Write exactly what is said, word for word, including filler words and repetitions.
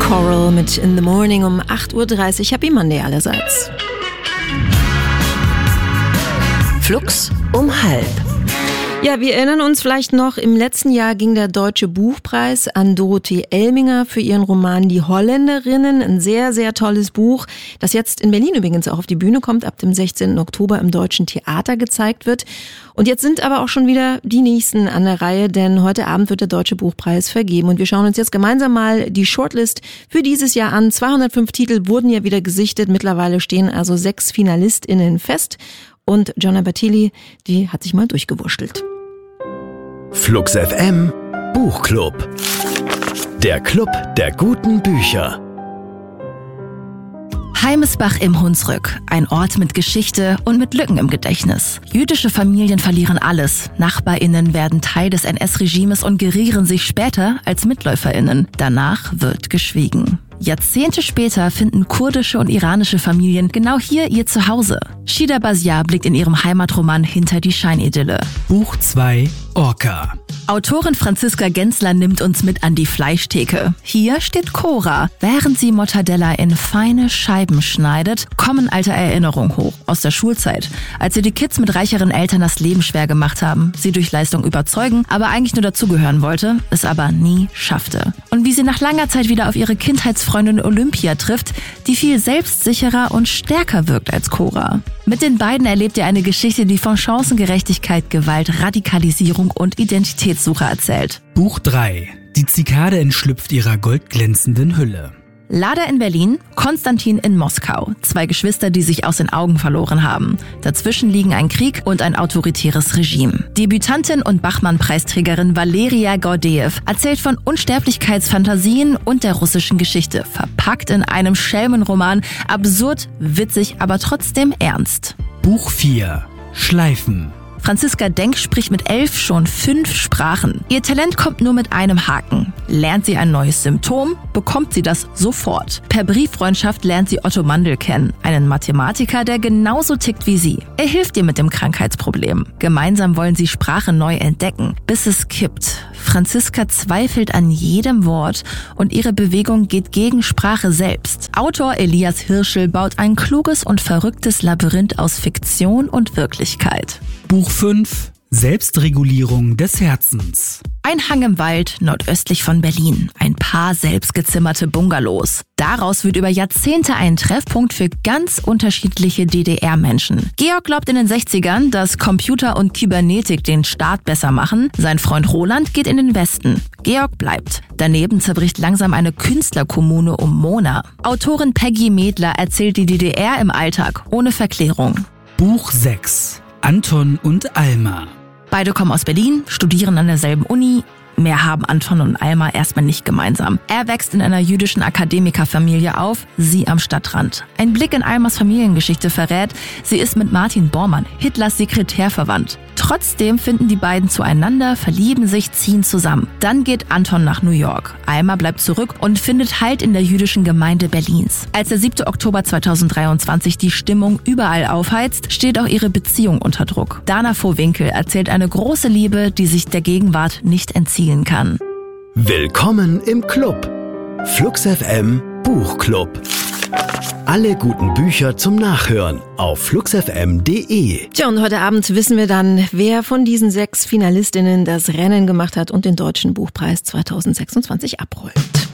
Coral mit In the Morning um acht Uhr dreißig. Happy Monday allerseits. Flux um halb. Ja, wir erinnern uns vielleicht noch, im letzten Jahr ging der Deutsche Buchpreis an Dorothee Elminger für ihren Roman Die Holländerinnen. Ein sehr, sehr tolles Buch, das jetzt in Berlin übrigens auch auf die Bühne kommt, ab dem sechzehnten Oktober im Deutschen Theater gezeigt wird. Und jetzt sind aber auch schon wieder die Nächsten an der Reihe, denn heute Abend wird der Deutsche Buchpreis vergeben. Und wir schauen uns jetzt gemeinsam mal die Shortlist für dieses Jahr an. zweihundertfünf Titel wurden ja wieder gesichtet. Mittlerweile stehen also sechs FinalistInnen fest. Und Gianna Bertilli, die hat sich mal durchgewurschtelt. Flux F M Buchclub. Der Club der guten Bücher. Heimesbach im Hunsrück, ein Ort mit Geschichte und mit Lücken im Gedächtnis. Jüdische Familien verlieren alles. NachbarInnen werden Teil des N S-Regimes und gerieren sich später als MitläuferInnen. Danach wird geschwiegen. Jahrzehnte später finden kurdische und iranische Familien genau hier ihr Zuhause. Shida Baziar blickt in ihrem Heimatroman Hinter die Scheinidylle. Buch zwei, Orca. Autorin Franziska Gensler nimmt uns mit an die Fleischtheke. Hier steht Cora. Während sie Mortadella in feine Scheiben schneidet, kommen alte Erinnerungen hoch aus der Schulzeit, als sie die Kids mit reicheren Eltern das Leben schwer gemacht haben, sie durch Leistung überzeugen, aber eigentlich nur dazugehören wollte, es aber nie schaffte. Und wie sie nach langer Zeit wieder auf ihre Kindheitsfreundin Olympia trifft, die viel selbstsicherer und stärker wirkt als Cora. Mit den beiden erlebt ihr eine Geschichte, die von Chancengerechtigkeit, Gewalt, Radikalisierung und Identitätssuche erzählt. Buch drei. Die Zikade entschlüpft ihrer goldglänzenden Hülle. Lada in Berlin, Konstantin in Moskau. Zwei Geschwister, die sich aus den Augen verloren haben. Dazwischen liegen ein Krieg und ein autoritäres Regime. Debütantin und Bachmann-Preisträgerin Valeria Gordejew erzählt von Unsterblichkeitsfantasien und der russischen Geschichte, verpackt in einem Schelmenroman, absurd, witzig, aber trotzdem ernst. Buch vier. Schleifen. Franziska Denk spricht mit elf schon fünf Sprachen. Ihr Talent kommt nur mit einem Haken. Lernt sie ein neues Symptom, bekommt sie das sofort. Per Brieffreundschaft lernt sie Otto Mandl kennen, einen Mathematiker, der genauso tickt wie sie. Er hilft ihr mit dem Krankheitsproblem. Gemeinsam wollen sie Sprache neu entdecken, bis es kippt. Franziska zweifelt an jedem Wort und ihre Bewegung geht gegen Sprache selbst. Autor Elias Hirschel baut ein kluges und verrücktes Labyrinth aus Fiktion und Wirklichkeit. Buch fünf. Selbstregulierung des Herzens. Ein Hang im Wald nordöstlich von Berlin. Ein paar selbstgezimmerte Bungalows. Daraus wird über Jahrzehnte ein Treffpunkt für ganz unterschiedliche D D R-Menschen. Georg glaubt in den sechzigern, dass Computer und Kybernetik den Staat besser machen. Sein Freund Roland geht in den Westen. Georg bleibt. Daneben zerbricht langsam eine Künstlerkommune um Mona. Autorin Peggy Medler erzählt die D D R im Alltag, ohne Verklärung. Buch sechs. Anton und Alma. Beide kommen aus Berlin, studieren an derselben Uni. Mehr haben Anton und Alma erstmal nicht gemeinsam. Er wächst in einer jüdischen Akademikerfamilie auf, sie am Stadtrand. Ein Blick in Almas Familiengeschichte verrät, sie ist mit Martin Bormann, Hitlers Sekretär, verwandt. Trotzdem finden die beiden zueinander, verlieben sich, ziehen zusammen. Dann geht Anton nach New York. Alma bleibt zurück und findet Halt in der jüdischen Gemeinde Berlins. Als der siebte Oktober zweitausenddreiundzwanzig die Stimmung überall aufheizt, steht auch ihre Beziehung unter Druck. Dana Vohwinkel erzählt eine große Liebe, die sich der Gegenwart nicht entziehen kann. Willkommen im Club. Flux F M Buchclub. Alle guten Bücher zum Nachhören auf flux f m punkt d e. Tja, und heute Abend wissen wir dann, wer von diesen sechs Finalistinnen das Rennen gemacht hat und den Deutschen Buchpreis zweitausendsechsundzwanzig abrollt.